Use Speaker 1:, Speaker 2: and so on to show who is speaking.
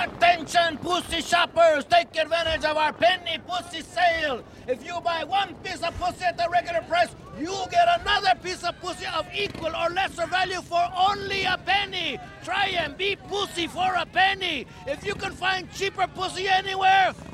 Speaker 1: Attention, pussy shoppers! Take advantage of our penny pussy sale! If you buy one piece of pussy at the regular price, you get another piece of pussy of equal or lesser value for only a penny! Try and be pussy for a penny! If you can find cheaper pussy anywhere,